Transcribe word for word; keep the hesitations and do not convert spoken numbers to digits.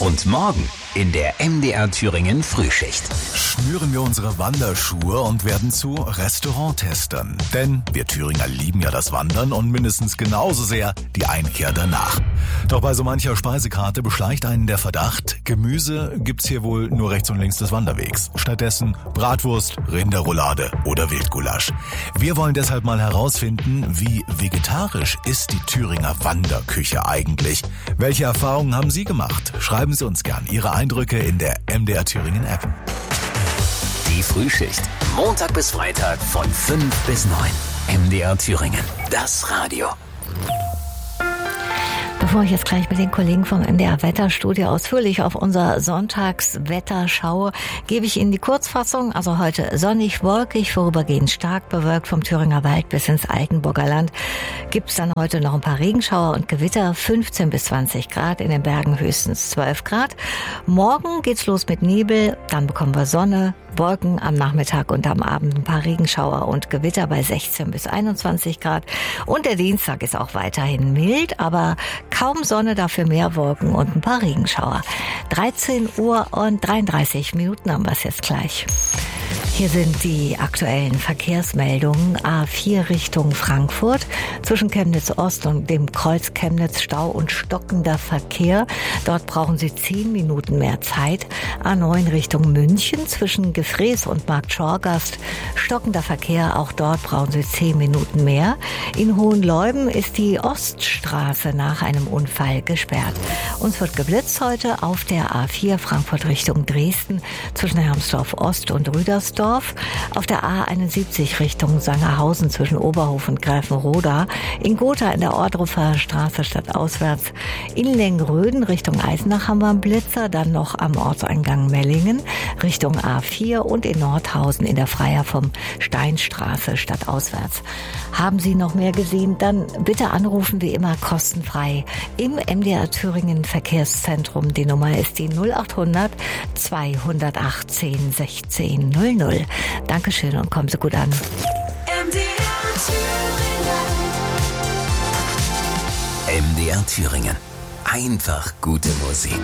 Und morgen in der M D R Thüringen Frühschicht. Schnüren wir unsere Wanderschuhe und werden zu Restauranttestern. Denn wir Thüringer lieben ja das Wandern und mindestens genauso sehr die Einkehr danach. Doch bei so mancher Speisekarte beschleicht einen der Verdacht, Gemüse gibt's hier wohl nur rechts und links des Wanderwegs. Stattdessen Bratwurst, Rinderroulade oder Wildgulasch. Wir wollen deshalb mal herausfinden, wie vegetarisch ist die Thüringer Wanderküche eigentlich? Welche Erfahrungen haben Sie gemacht? Schreiben Sie uns gern Ihre Eindrücke in der M D R Thüringen App. Die Frühschicht. Montag bis Freitag von fünf bis neun. M D R Thüringen. Das Radio. Bevor ich jetzt gleich mit den Kollegen vom M D R Wetterstudio ausführlich auf unser Sonntagswetter schaue, gebe ich Ihnen die Kurzfassung. Also heute sonnig, wolkig, vorübergehend stark bewölkt vom Thüringer Wald bis ins Altenburger Land. Gibt es dann heute noch ein paar Regenschauer und Gewitter, fünfzehn bis zwanzig Grad, in den Bergen höchstens zwölf Grad. Morgen geht's los mit Nebel, dann bekommen wir Sonne, Wolken am Nachmittag und am Abend ein paar Regenschauer und Gewitter bei sechzehn bis einundzwanzig Grad. Und der Dienstag ist auch weiterhin mild, aber kaum Sonne, dafür mehr Wolken und ein paar Regenschauer. dreizehn Uhr und dreiunddreißig Minuten haben wir es jetzt gleich. Hier sind die aktuellen Verkehrsmeldungen. A vier Richtung Frankfurt. Zwischen Chemnitz Ost und dem Kreuz Chemnitz Stau und stockender Verkehr. Dort brauchen Sie zehn Minuten mehr Zeit. A neun Richtung München. Zwischen Gefrees und Markt Schorgast stockender Verkehr. Auch dort brauchen Sie zehn Minuten mehr. In Hohenleuben ist die Oststraße nach einem Unfall gesperrt. Uns wird geblitzt heute auf der A vier Frankfurt Richtung Dresden. Zwischen Hermsdorf Ost und Rüdersdorf. Auf der A einundsiebzig Richtung Sangerhausen zwischen Oberhof und Greifenroda. In Gotha in der Ordrufer Straße stadtauswärts. In Lengröden Richtung Eisenach haben wir einen Blitzer. Dann noch am Ortseingang Mellingen Richtung A vier und in Nordhausen in der Freier vom Steinstraße stadtauswärts. Haben Sie noch mehr gesehen? Dann bitte anrufen, wie immer kostenfrei im M D R Thüringen Verkehrszentrum. Die Nummer ist die null achthundert zweihundertachtzehn sechzehn null null. Dankeschön und kommen Sie gut an. M D R Thüringen. M D R Thüringen. Einfach gute Musik.